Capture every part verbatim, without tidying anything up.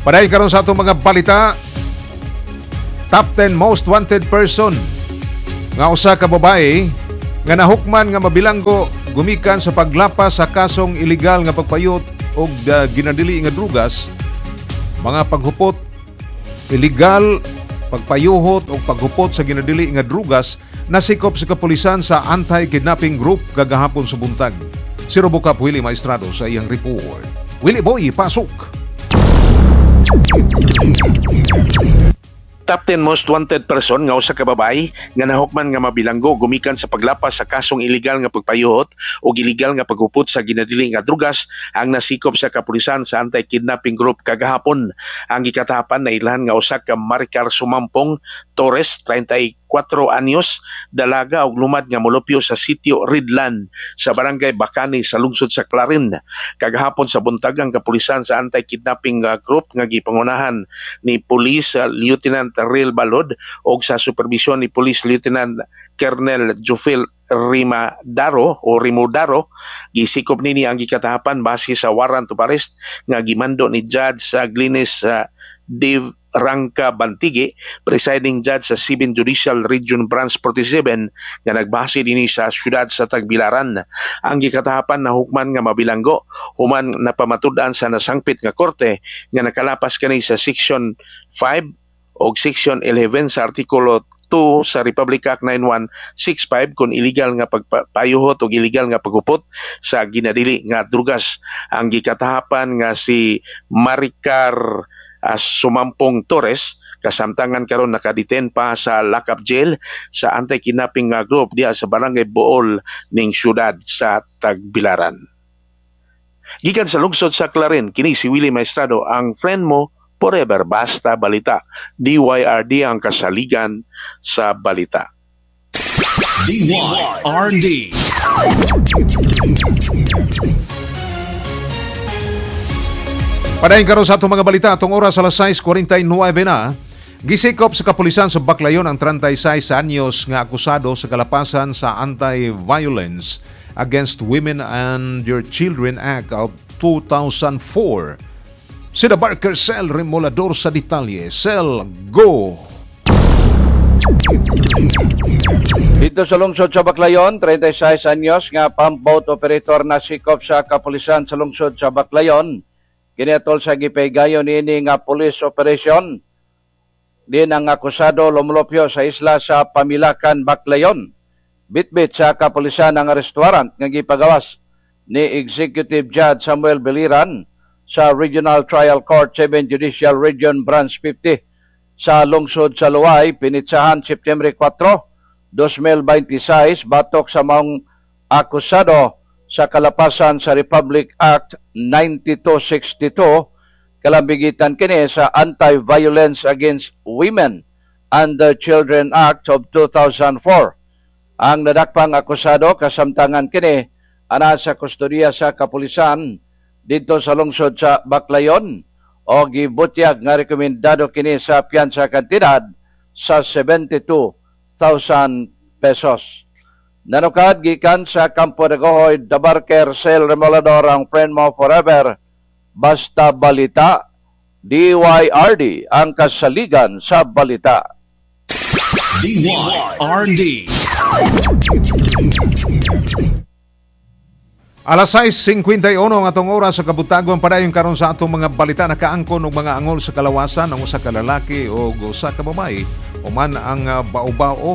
Padayon karon sa atong mga balita. Top ten most wanted person nga usa ka babae nga nahukman nga mabilanggo gumikan sa paglapas sa kasong illegal nga pagpayot og uh, ginadili nga drugas, mga paghupot, illegal pagpayuhot o paghupot sa ginadili nga drugas nasikop sa kapulisan sa anti-kidnapping group kagahapon sa buntag. Si Robocop Willie Maestrado sa iyang report. Willie Boy, pasok! Top ten most wanted person nga usa ka babae nga nahukman nga mabilanggo gumikan sa paglapas sa kasong illegal nga pagpayuhot o illegal nga paghupot sa ginadili nga drugas ang nasikop sa kapulisan sa anti-kidnapping group kagahapon. Ang gikatahapan na ilhan nga usa ka Maricar Sumampong Torres, thirty-four anyos, dalaga og lumad nga molupyo sa sitio Ridlan sa barangay Bacani sa lungsod sa Clarin. Kagahapon sa buntag ang kapulisan sa anti-kidnapping group nga gipangunahan ni Police uh, Lieutenant Real Balod o sa supervisyon ni Police Lieutenant Colonel Jufil Rimadaro o Rimodaro, gisikop nini ang gikatahapan base sa warrant of arrest nga gimando ni Judge sa Glines uh, Dave Rangka Bantige, presiding judge sa seventh Judicial Region Branch forty-seven nga nagbase dinhi sa syudad sa Tagbilaran. Ang gikatahapan na hukman nga mabilanggo human napamatud-an sa nasangpit nga korte nga nakalapas kani sa Section five o Section eleven sa Artikulo two sa Republic Act ninety-one sixty-five kung illegal nga pagpayuhot o illegal nga paghupot sa ginadili nga drugas. Ang gikatahapan nga si Maricar as Sumampong Torres kasamtangan karon nakadeten pa sa lock-up jail sa anti-kidnapping nga group diha sa barangay Bool ning syudad sa Tagbilaran. Gikan sa lungsod sa Clarin, kini si Willie Maestrado, ang friend mo forever, basta balita. D Y R D ang kasaligan sa balita. D Y R D. Padayon karon sa atong mga balita atong oras alas sais forty-nine na. Gisikop sa kapulisan sa Baclayon ang thirty-six anyos nga akusado sa kalapasan sa Anti-Violence Against Women and Your Children Act of two thousand four. Sida Barker Cell Remolador sa detalye. Cell, go! Dito sa lungsod sa Baclayon, thirty-six anyos nga pump boat operator na sikop sa kapulisan sa lungsod sa Baclayon. Kiniatol sa gipaygayon niini nga police operation. Din ang akusado lumulupyo sa isla sa Pamilakan, Baclayon. Bitbit sa kapulisan ang restaurant nga gipagawas ni Executive Judge Samuel Beliran sa Regional Trial Court seventh Judicial Region Branch fifty sa lungsod sa Luway, pinitsahan September four, twenty twenty-six batok sa maong akusado sa kalapasan sa Republic Act ninety-two sixty-two, kalambigitan kini sa Anti-Violence Against Women and the Children Act of two thousand four. Ang nadakpang akusado kasamtangan kini ana sa kustodiya sa kapulisan dito sa lungsod sa Baclayon o gibutyag nga rekomendado kini sa piyansa kantidad sa seventy-two thousand pesos. Nanukad gikan sa Campo de Gohoy, The Barker Cell Remolador ang friend mo forever, basta balita. D Y R D ang kasaligan sa balita. D Y R D. Alas sais fifty-one ang atong oras sa kabutagon. Padayon karon sa atong mga balita. Nakaangkon og mga angol sa kalawasan ang usa ka lalaki o usa ka babae human ang uh, bao-bao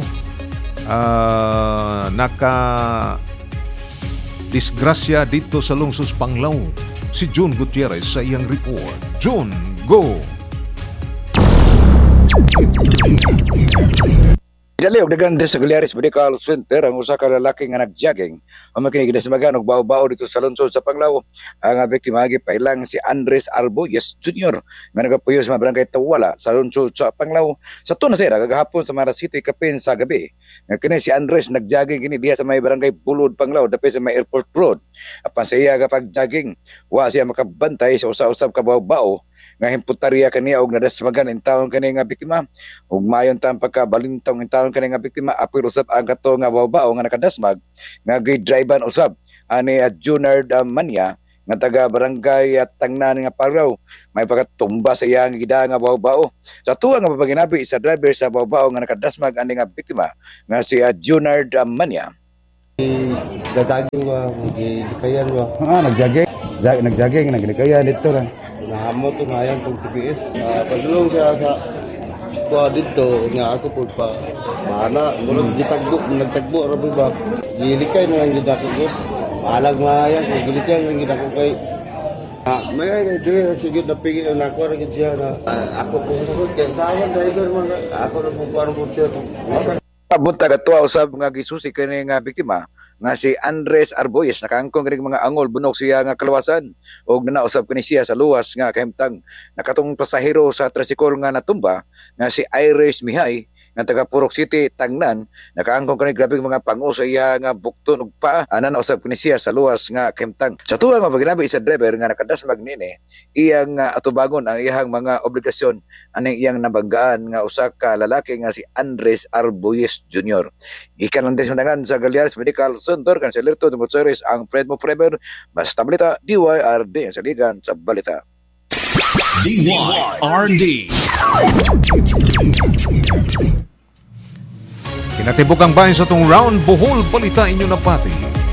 uh, naka disgrasya dito sa lungsod Panglao. Si June Gutierrez sa iyang report. June, go! Idaliog dagan sa Galeares Medical Center ang usa ka lalaki nga nagjogging o makinig sa magan og bao-bao dito sa lungsod sa Panglao. Ang biktima gipailang si Andres Alboyes Junior nga nagapuyo sa barangay Tawala sa lungsod sa Panglao. Sa tuna sira kagahapon sa Mara City kapin sa gabi. Nga kini si Andres nagjogging kini diha sa may barangay Bulod Panglao dapit sa may Airport Road. Apan sa iya kapag jogging wa siya makabantay sa usa-usab ka bao-bao nga himputarya kaniya og nadasmagan in taon kani nga biktima ug mayon ta pagkabalintong in taon kani nga biktima apil usab ang kato nga bao-bao nga nakadasmag nga gi-drivean usab ani at Junard uh, Manya nga taga barangay at Tangnan nga Palaw may pagkatumba sa iyang gida nga bao-bao. Sa tuwa nga mapaginabi sa driver sa bao-bao nga nakadasmag ani nga biktima nga si uh, Junard uh, Manya. Dadaging ba, gilikayan ba. Ah, nagjogging. Jag nagjogging nagilikayan dito lang. Nahamo to na yan kung T P S. Uh, Pagdulong siya sa kuha dito, nga ako po pa, mana, mula gitagbo, nagtagbo, rabi ba, gilikay na lang gidako ko. Maalag nga yan, kung gilikay na lang gidako kay, ah, may ay, dire na sige, napigil na ako, rin siya na, ah, ako po sa kaya sa akin, driver man, ako na po parang po siya. Pabunta katuwa usab nga gisusi kini nga biktima nga si Andres Arboyes nakaangkong kini mga angol bunok siya nga kalawasan og nanausab kini siya sa luwas nga kahimtang nakatong pasahero sa tricycle nga natumba nga si Iris Mihay nga taga Purok City Tangnan nakaangkong kini grabe mga pangu sa iya nga bukton ug paa ana nausab kini siya sa luwas nga kahimtang sa tuwa nga paginabi sa driver nga nakadasmag nini iyang uh, atubangon ang iyang mga obligasyon aning iyang nabanggaan nga usa ka lalaki nga si Andres Arboyes Junior Gikan lang din sundangan sa Galiares Medical Center Kanseler to Demoteres ang Fred Mo Forever basta balita D Y R D sa ligan sa balita. D Y R D. Kinatibok ang bahin sa itong round Bohol Balita inyo na pati.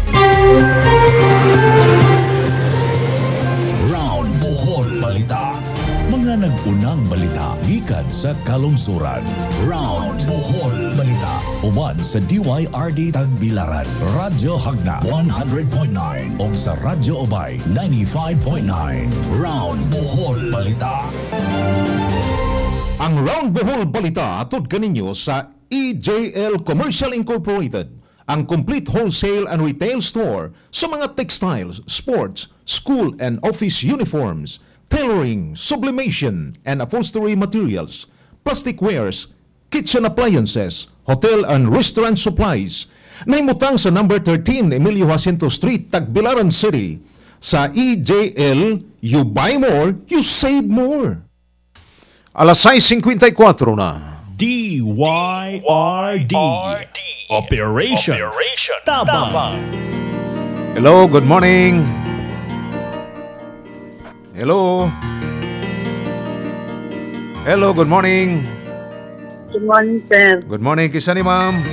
Round Bohol Balita. Mga nag-unang balita gikan sa kalungsuran. Round Bohol Balita. Uban sa D Y R D Tagbilaran, Radyo Hagna one hundred point nine o sa Radyo Obay ninety-five point nine. Round Bohol Balita. Ang Round Bohol Balita atod kaninyo sa E J L Commercial Incorporated, ang complete wholesale and retail store sa mga textiles, sports, school and office uniforms, tailoring, sublimation and upholstery materials, plastic wares, kitchen appliances, hotel and restaurant supplies. Naimutang sa number thirteen Emilio Jacinto Street, Tagbilaran City. Sa E J L, you buy more, you save more. Alas sais fifty-four na. D Y R D. Operation Tabang. Hello, good morning. Hello. Hello, good morning. Good morning, sir. Good morning, kisa ni ma'am.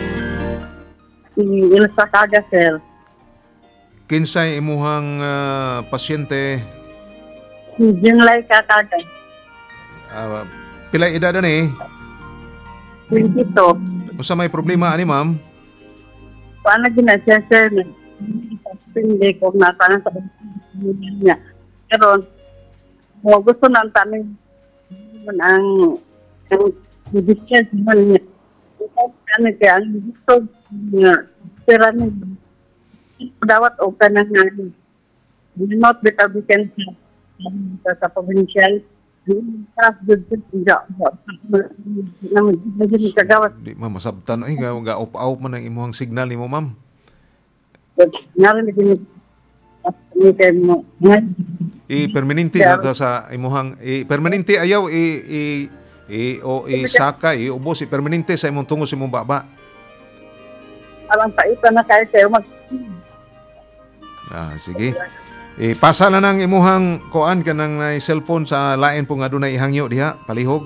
Ilsa Kaga, sir. Kinsay imuhang uh, pasyente? Jinglay Kakaga. Uh, pila edad na eh? twenty-two. Kung sa may problema, ani ma'am? Paano ginasya, sir? Hindi ko na paano sa niya. Pero, kung gusto na ang taming ang ang discuss mo niya. Ano kaya, ang gusto niya, sira niya, dawat o ka na nga, not better we can sa sa provincial, sa good kagawat. Di ma'am, masabtan. Ay, ga-op-out man ang imuhang signal ni mo, ma'am. Narinig mo. I-permanente na ta sa imuhang, i-permanente ayaw, i, i, i, o i-saka, i-ubos, i-permanente sa imong tungo sa imong baba. Alam pa ito na kayo kayo mag... Ah, sige. Eh, pasa na ng imuhang koan ka ng uh, cellphone sa lain po nga doon na ihangyo diha, palihog.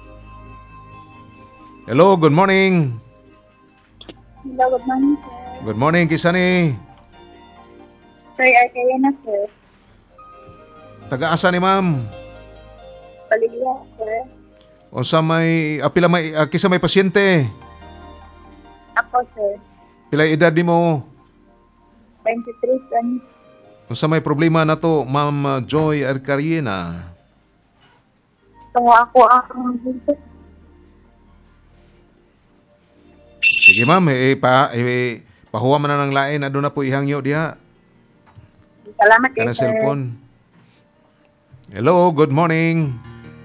Hello, good morning. Hello, good morning, sir. Good morning, kisani. Sir, ay kayo na, sir. Taga-asa ni ma'am? Paligya, sir. O sa may, ah, pila may, ah, kisa may pasyente? Ako, sir. Pila edad di mo? twenty-three, sir. O sa may problema na to, Ma'am Joy Arcariena? So, ako ang... Sige ma'am, eh, pa, eh, pahuwa man na ng lain, ado na po ihangyo diha. Salamat kayo, Kanang sir. cellphone. Hello, good morning.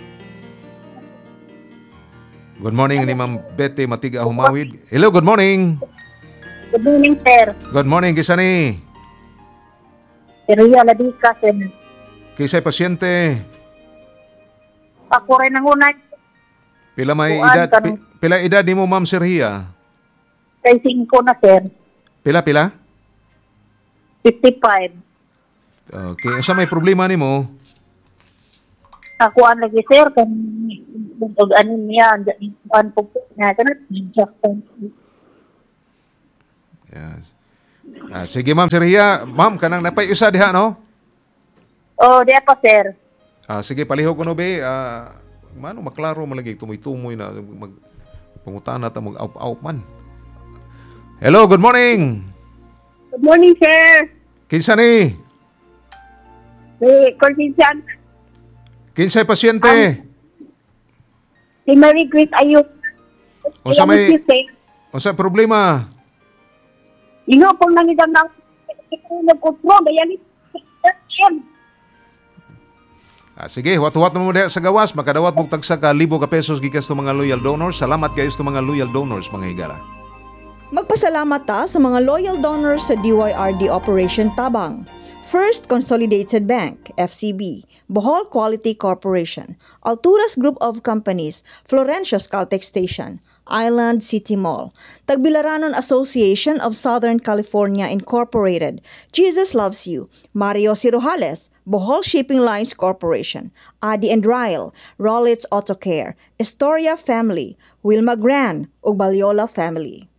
Good morning ni Ma'am Betty Matiga Humawid. Hello, good morning. Good morning, sir. Good morning, kisani. Ria Ladika, sir. Kisay pasyente. Ako rin ang unay. Pila may Kuan, edad, kanang- pi- pila edad ni mo Ma'am Serhia? Kay cinco na, sir. Pila, pila? fifty-five. Okay, sa may problema nimo? Ako ang lagi, sir, kan ug ano niya, an po na kanat Yes. Ah, sige ma'am Serhia, ma'am kanang napay usa diha no? Oh, di pa, sir. Ah, sige palihog ko no be. Ah, mano maklaro malagi tumoy-tumoy na mag pangutana ta mag out man. Hello, good morning. Good morning, sir. Kinsa ni? Si Cortesian, Kinsay pasyente? si Mary Grace Ayuk. Unsa may unsa problema? Ino pong nangidam ng nagkutro, bayan Ah, sige, wat-wat mo diha sa gawas, makadawat mo tagsa ka libo ka pesos gikas to mga loyal donors. Salamat kayo sa mga loyal donors mga higala. Magpasalamat ta sa mga loyal donors sa D Y R D Operation Tabang. First Consolidated Bank, F C B, Bohol Quality Corporation, Alturas Group of Companies, Florencia's Caltex Station, Island City Mall, Tagbilaranon Association of Southern California Incorporated, Jesus Loves You, Mario Cirojales, Bohol Shipping Lines Corporation, Adi and Ryle, Rollins Auto Care, Estoria Family, Wilma Gran, ug Balyola Family.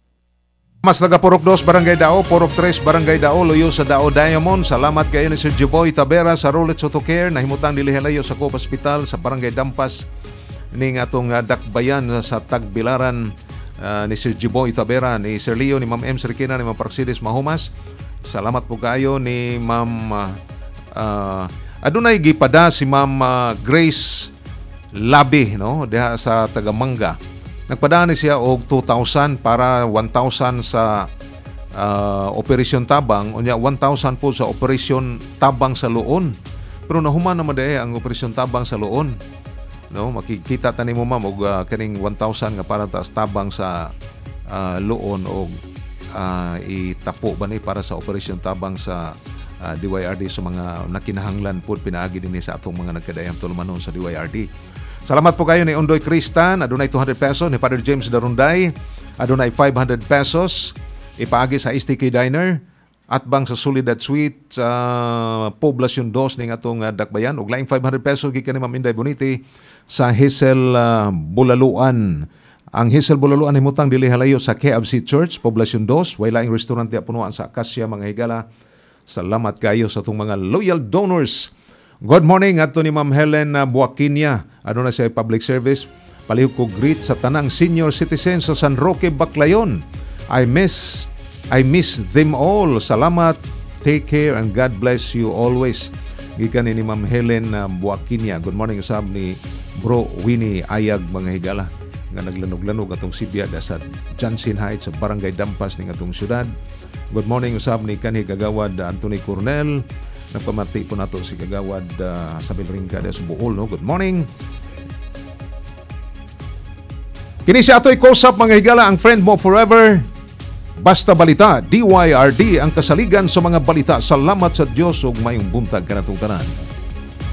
Mas taga Purok dos Barangay Dao, Purok tres Barangay Dao, Loyo sa Dao Diamond. Salamat kayo ni Sir Jiboy Tabera sa Rollins Auto Care. Nahimutang dili-halayo sa Coop Hospital sa Barangay Dampas ning atong uh, dakbayan sa Tagbilaran uh, ni Sir Jiboy Tabera, ni Sir Leo, ni Ma'am M. Serkina, ni Ma'am Praxidis Mahumas. Salamat po kayo ni Ma'am uh, uh, adunay gipada si Ma'am uh, Grace Labi no diha sa Tagamanga. Nagpadaan siya og two thousand para one thousand sa uh, Operasyon Tabang, unya one thousand po sa Operasyon Tabang sa Luon. Pero nahuman naman dahi ang Operasyon Tabang sa Luon. No, makikita tani mo ma'am og uh, kaning one thousand nga para ta tabang sa uh, Luon og uh, itapo ba ni para sa Operasyon Tabang sa uh, D Y R D sa mga nakinahanglan pud pinaagi dinhi sa atong mga nagkadayang tulumanon sa D Y R D. Salamat po kayo ni Ondoy Cristan, adunay two hundred pesos, ni Father James Darunday, adunay five hundred pesos, ipaagi sa S T K Diner, at bang sa Soledad Suite, sa uh, Poblacion two ning atong uh, dakbayan, ug laing five hundred pesos gikan ni Ma'am Inday Bonite sa Hazel uh, Bulaluan. Ang Hazel Bulaluan himutang dili halayo sa K F C Church, Poblacion two, way laing restaurant ya punuan sa Acacia mga higala. Salamat kayo sa atong mga loyal donors. Good morning ato ni Ma'am Helen Buaquinia. Ano na siya public service? Palihog ko greet sa tanang senior citizens sa San Roque, Baclayon. I miss I miss them all. Salamat. Take care and God bless you always. Gikan ni Ma'am Helen Buaquinia. Good morning usab ni Bro Winnie Ayag mga higala nga naglanog-lanog atong sibya sa Johnson Heights sa Barangay Dampas ning atong syudad. Good morning usab ni kanhi kagawad Anthony Cornel. Nagpamati po nato si Kagawad uh, sa Bilringka de Subuol, no? Good morning. Kini si ato'y Kosap mga higala, ang friend mo forever. Basta balita, D Y R D ang kasaligan sa mga balita. Salamat sa Diyos ug mayong buntag kanatong tanan.